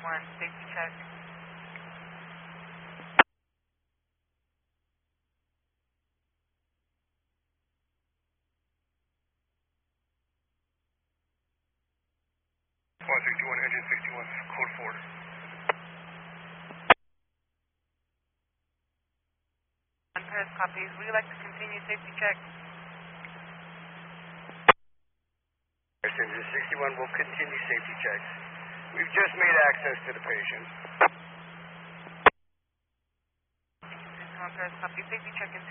61, safety check. Engine 61, code 4. Paris copies. Would you like to continue safety check? Engine 61 will continue safety checks. We've just made access to the patient. 61 Paris copy. Safety check in